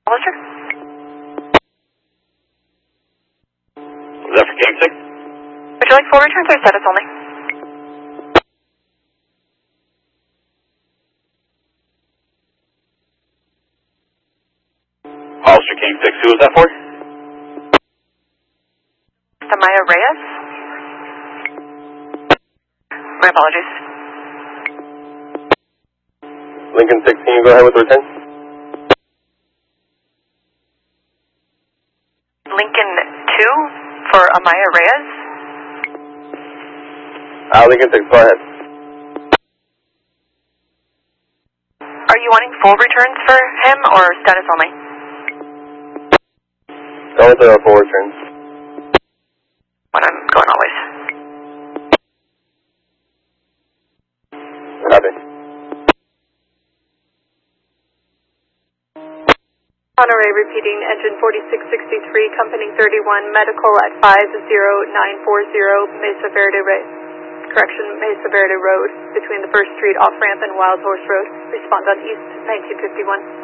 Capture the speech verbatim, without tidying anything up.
Hollister? Is that for King six? Would you like full returns or status only? Hollister King six, who was that for? Amaya Reyes? My apologies. Lincoln six, can you go ahead with the return? Lincoln two for Amaya Reyes? Uh, Lincoln six, go ahead. Are you wanting full returns for him or status only? Go with the full returns. When I'm going always. Copy. Monterey repeating engine forty-six sixty-three, company thirty-one, medical at five zero nine four zero Mesa Verde Road. Correction, Mesa Verde Road, between the First Street off-ramp and Wild Horse Road. Respond on East nineteen fifty-one.